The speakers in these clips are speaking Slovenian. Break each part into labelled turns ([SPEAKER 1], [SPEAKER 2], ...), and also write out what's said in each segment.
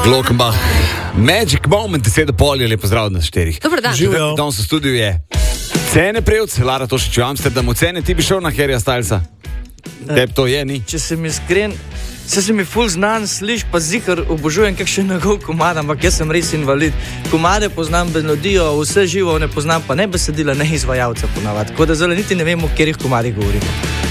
[SPEAKER 1] Glockenbach, Magic Moment, 10:30 je lepo zdrav nas štirih.
[SPEAKER 2] Dobar dan.
[SPEAKER 1] Živijo. Danes v studiu je Cene Prevc, Lara Tošič v Amsterdamu. Cene, ti bi šel na Harryja Stylesa? Teb to je, ni?
[SPEAKER 3] Če sem iskren, se mi ful znan, sliš pa zihar obožujem kakšen njegov komad, ampak jaz sem res invalid. Komade poznam melodijo, vse živo ne poznam, pa ne besedila, ne izvajalca ponavadi. Tako da zelo niti ne vem, o katerih komadih govorimo.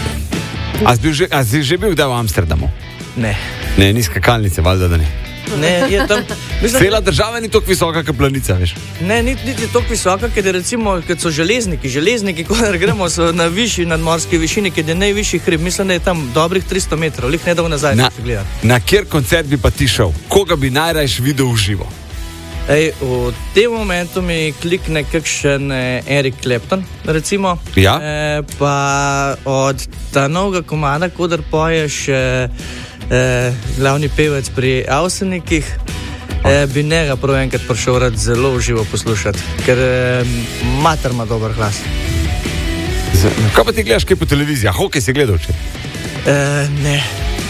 [SPEAKER 1] A si že bil kdaj v Amsterdamu?
[SPEAKER 3] Ne.
[SPEAKER 1] Ne, ni skakalnice, valjda da ni.
[SPEAKER 3] Ne, je tam...
[SPEAKER 1] Cela država ni toliko visoka, kot planica, veš.
[SPEAKER 3] Ne, niti toliko visoka, ker recimo, kad so železniki, ko gremo so na višji nadmorski višini, kad je najvišji hrib, mislim, da je tam dobrih 300 metrov, lih ne dal nazaj, da se gleda.
[SPEAKER 1] Na kjer koncert bi pa ti šel? Koga bi najrajš videl v živo?
[SPEAKER 3] V tem momentu mi klikne kakšen Eric Clapton, recimo.
[SPEAKER 1] Ja.
[SPEAKER 3] Pa od ta novega komada, kodar poješ glavni pevec pri Avsenikih, bi njega prav enkrat prišel rad zelo živo poslušati, ker mater ima dober glas.
[SPEAKER 1] Kaj pa ti gledaš kaj po televiziji? A hokej si gledal če?
[SPEAKER 3] Ne.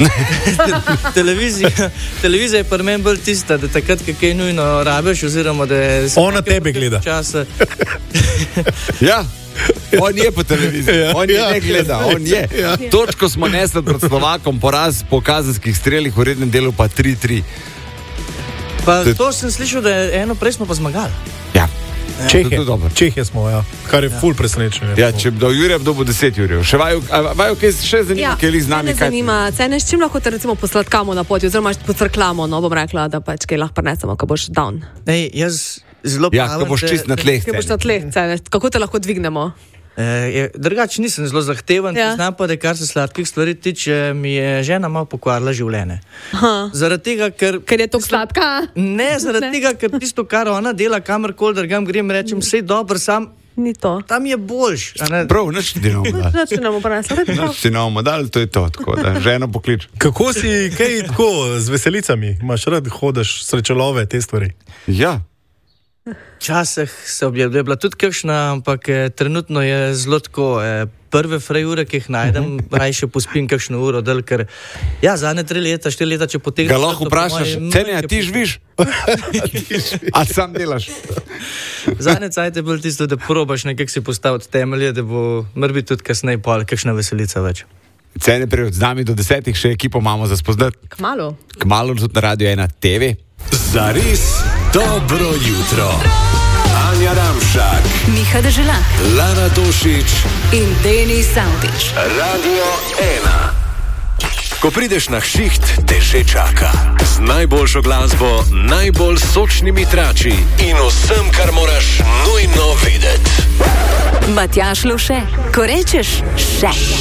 [SPEAKER 3] Televizija je pri meni bolj tista, da takrat, kaj nujno rabiš, oziroma da je...
[SPEAKER 4] Ona tebe gleda.
[SPEAKER 1] Ja, on je po televiziji, on je ne gleda, on je. Točko smo nesli pred Slovakom, poraz po kazenskih strelih, v rednem delu pa 3-3.
[SPEAKER 3] Pa to sem slišal, da je eno prej smo pa zmagali.
[SPEAKER 1] Ja.
[SPEAKER 4] Čehije smo, ja. Kar je ful presenečenje.
[SPEAKER 1] Ja, če do Jurija bo 10 Jurijev. Še vaju, kaj še zanima, kaj li z nami?
[SPEAKER 2] Mene zanima, Cene, s čim lahko te recimo posladkamo na poti, oziroma pocrklamo, no, bom rekla, da pač kaj lahko prinesemo, ko boš down.
[SPEAKER 3] Jaz zelo pravim,
[SPEAKER 1] ja, ko boš čist na tleh.
[SPEAKER 2] Ko boš na tleh, Cene, kako te lahko dvignemo?
[SPEAKER 3] Drugače nisem zelo zahteven, znam pa, da kar se sladkih stvari tiče, mi je žena malo pokvarila življenje. Zaradi tega,
[SPEAKER 2] ker je to sladka?
[SPEAKER 3] Ne, zaradi tega, ker tisto, kar ona dela, kamorkoli drgam grem, rečem, sej dobro, sam
[SPEAKER 2] ni to.
[SPEAKER 3] Tam je boljš.
[SPEAKER 1] Prav, nič ti ne bomo dali, to je to, tako da ženo poklič.
[SPEAKER 4] Kako si, kaj tako z veselicami? Imaš rad, hodeš srečelove, te stvari?
[SPEAKER 1] Ja.
[SPEAKER 3] Včasih se objavlja tudi kakšna, ampak trenutno je zelo tako. Prve frajure, ki jih najdem, rajše pospim kakšno uro del, ker ja, zadnje 3 leta, 4 leta, če potegnem...
[SPEAKER 1] Ga lahko vprašaš, Cene, a ti živiš? A sam delaš?
[SPEAKER 3] Zadnje cajt je bolj tisto, da probaš nekak si postaviti temelje, da bo morbi tudi kasneje pol kakšna veselica več.
[SPEAKER 1] Cene Prevc, z nami do 10, še ekipo imamo za spoznati. Kmalu tudi na Radio 1 TV.
[SPEAKER 5] Zares dobro jutro. Anja Ramšak,
[SPEAKER 6] Miha Deželak,
[SPEAKER 5] Lara Tošič
[SPEAKER 6] in Denis Savdić.
[SPEAKER 5] Radio 1. Ko prideš na šiht, te že čaka. Z najboljšo glasbo, najbolj sočnimi trači in vsem, kar moraš nujno videti.
[SPEAKER 6] Matjaž Luše, ko rečeš še.